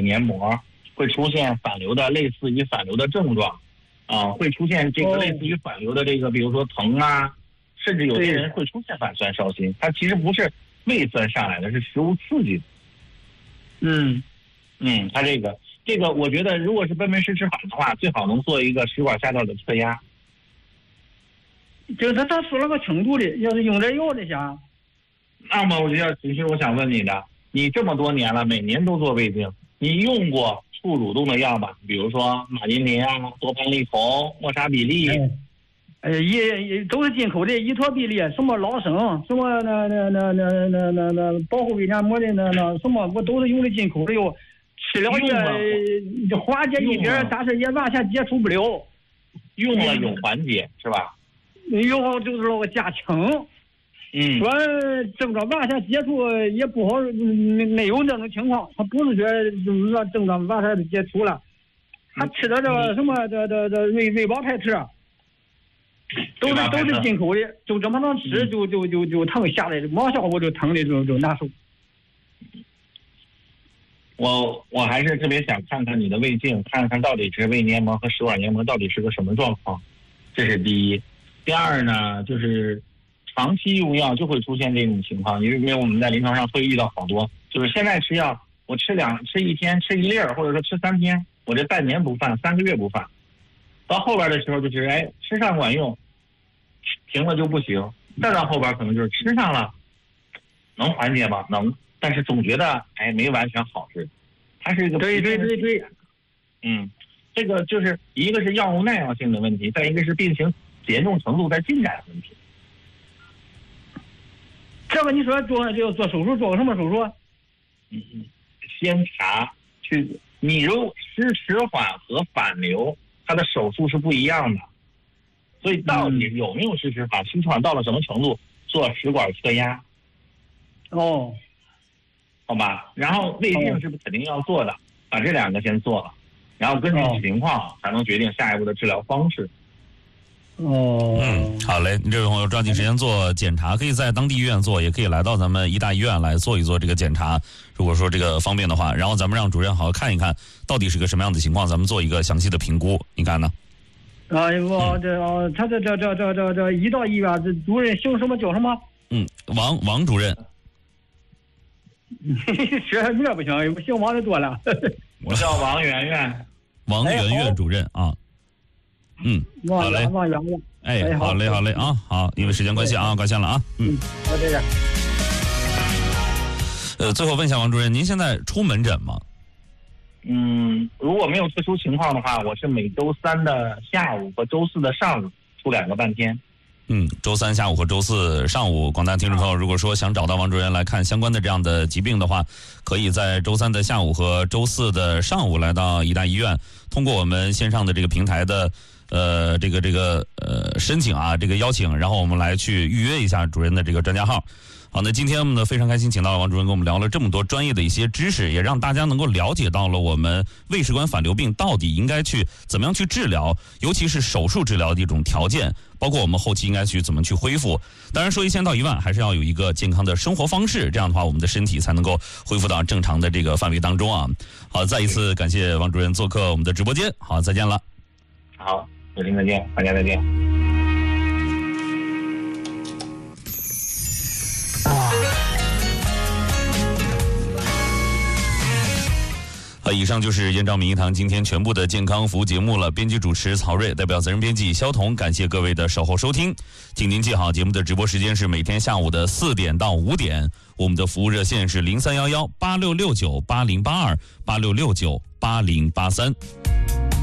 黏膜会出现反流的，类似于反流的症状，会出现这个类似于反流的这个，比如说疼啊，甚至有些人会出现反酸烧心。它其实不是胃酸上来的，是食物刺激的。它这个，我觉得如果是贲门失齿法的话，最好能做一个食管下道的测压。 就是他说了个轻度的，要是用点药的下。 那么其实我想问你的，你这么多年了，每年都做胃镜，你用过促蠕动的药吧？比如说马林林啊、多盘利酮、莫沙比利。 也都是进口的，依托比利，什么老生，什么那保护胃黏膜的那什么，我都是用的进口的药，吃了也缓解一点，但是也完全解除不了。 用了有缓解是吧？ 有就是那个加轻。说症状完全解除也不好，没有那种情况，他不是说就是说症状完全解除了，他吃的这个什么这胃宝泰特。都是进口的，就这么能吃就疼下来，没效果就疼的就难受。 我还是特别想看看你的胃镜，看看到底是胃黏膜和食管黏膜到底是个什么状况，这是第一。第二呢，就是长期用药就会出现这种情况，因为我们在临床上会遇到好多，就是现在吃药，我吃一天吃一粒儿，或者说吃3天，我这半年不犯，3个月不犯。到后边的时候就是吃上管用，停了就不行。再到后边可能就是吃上了，能缓解吗？能，但是总觉得没完全好似的。它是一个对。 这个就是一个是药物耐药性的问题，再一个是病情严重程度在进展的问题。 这个你说就做手术，做个什么手术？ 先查你如失齿缓和反流。它的手术是不一样的，所以到底有没有失齿缓，失齿缓到了什么程度，做食管测压。好吧，然后胃镜是不是肯定要做的，把这2个先做了，然后根据情况才能决定下一步的治疗方式。 好嘞，你这位朋友抓紧时间做检查，可以在当地医院做，也可以来到咱们医大医院来做一做这个检查。如果说这个方便的话，然后咱们让主任好好看一看，到底是个什么样的情况，咱们做一个详细的评估，你看呢？ 他这医大医院这主任姓什么叫什么？ 王主任。 学名不行，姓王的多了。 我叫王媛媛。 王媛媛主任啊。好嘞，好嘞啊，好，因为时间关系啊，挂线了啊， 好，这样。 最后问一下王主任，您现在出门诊吗？ 如果没有特殊情况的话，我是每周3的下午和周4的上午出2个半天。 周3下午和周4上午，广大听众朋友，如果说想找到王主任来看相关的这样的疾病的话，可以在周3的下午和周4的上午来到医大医院，通过我们线上的这个平台的申请啊，这个邀请，然后我们来去预约一下主任的这个专家号。好，那今天我们呢非常开心，请到了王主任跟我们聊了这么多专业的一些知识，也让大家能够了解到了我们胃食管反流病到底应该去怎么样去治疗，尤其是手术治疗的一种条件，包括我们后期应该去怎么去恢复。当然说1000到1万，还是要有一个健康的生活方式，这样的话我们的身体才能够恢复到正常的这个范围当中啊。好，再一次感谢王主任做客我们的直播间。好，再见了。 好，有您再见，大家再见。 以上就是燕赵名医堂今天全部的健康服务节目了。编辑主持曹睿，代表责任编辑肖彤，感谢各位的守候收听。请您记好，节目的直播时间是每天下午的4点到5点，我们的服务热线是03118669808286698083。